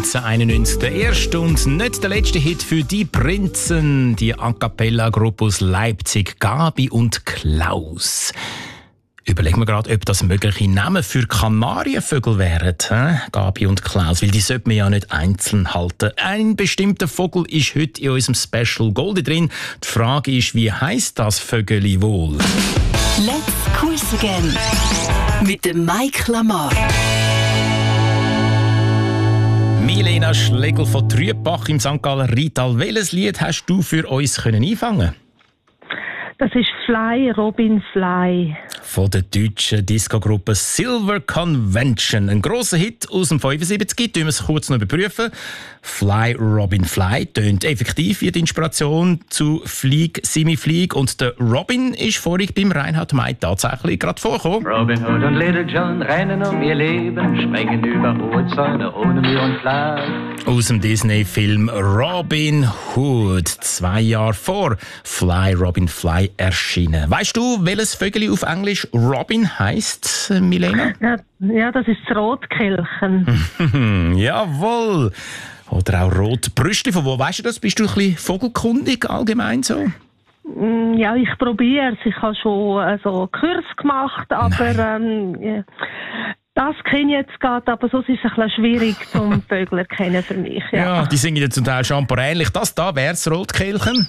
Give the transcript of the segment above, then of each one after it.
1991 der erste und nicht der letzte Hit für die Prinzen, die A-Cappella-Gruppe aus Leipzig, Gabi und Klaus. Überlegen wir gerade, ob das mögliche Namen für Kanarienvögel wären, Gabi und Klaus, weil die sollte man ja nicht einzeln halten. Ein bestimmter Vogel ist heute in unserem Special Goldie drin. Die Frage ist, wie heisst das Vögeli wohl? Let's Quiz Again mit dem Mike Lamar. Milena Schlegel von Trübach im St. Galler Rital. Welches Lied hast du für uns einfangen? Das ist Fly, Robin Fly. Von der deutschen Disco-Gruppe Silver Convention. Ein grosser Hit aus dem 75. Tun wir es kurz noch überprüfen. Fly, Robin Fly tönt effektiv wie die Inspiration zu Flieg, Simi Flieg. Und der Robin ist vorhin beim Reinhard May tatsächlich gerade vorgekommen. Robin Hood und Little John rennen um ihr Leben, springen über hohe Zäune ohne Mühe und Fleiß. Aus dem Disney-Film Robin Hood, 2 Jahre vor Fly, Robin Fly erschienen. Weißt du, welches Vögel auf Englisch Robin heisst, Milena? Ja, das ist das Rotkehlchen. Jawohl. Oder auch Rotbrüstli. Von wo weißt du das? Bist du ein bisschen vogelkundig allgemein so? Ja, ich probiere es. Ich habe schon Kurs gemacht, aber das kenne ich jetzt gerade, aber sonst ist es ein bisschen schwierig zum Vögel erkennen für mich. Ja, die singen ja zum Teil schon ähnlich. Das da wäre das Rotkehlchen.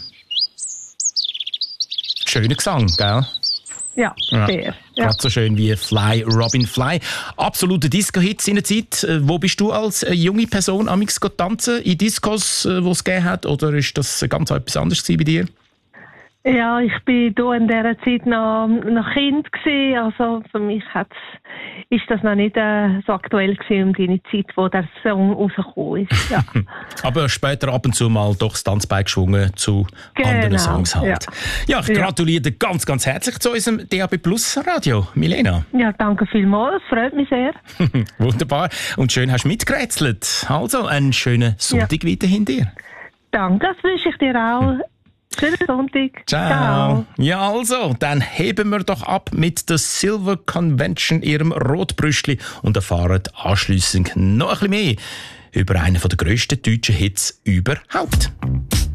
Schöner Gesang, gell? Ja, sehr. Ja. Gerade so schön wie Fly, Robin Fly. Absolute Disco-Hit in der Zeit. Wo bist du als junge Person amigs tanzen? In Discos, wo es gegeben hat? Oder ist das ganz etwas anderes bei dir? Ja, ich bin hier in dieser Zeit noch Kind gewesen. Also für mich ist das noch nicht so aktuell gewesen, um die Zeit, wo der Song rausgekommen ist. Ja. Aber später ab und zu mal doch das Tanzbein geschwungen zu anderen Songs halt. Ja, ich gratuliere dir ganz, ganz herzlich zu unserem DAB Plus Radio, Milena. Ja, danke vielmals, freut mich sehr. Wunderbar. Und schön hast du mitgerätselt. Also, einen schönen Sonntag weiterhin dir. Danke, das wünsche ich dir auch. Schönen Sonntag. Ciao. Ja, also, dann heben wir doch ab mit der Silver Convention, ihrem Rotbrüstli, und erfahren anschliessend noch ein bisschen mehr über einen der grössten deutschen Hits überhaupt.